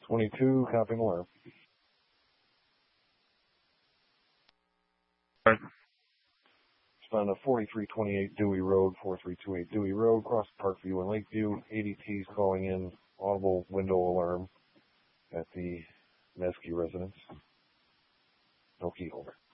22, copying alarm. Respond to 4328 Dewey Road, 4328 Dewey Road, across Parkview and Lakeview. ADT's calling in audible window alarm at the Nesky residence. No key holder.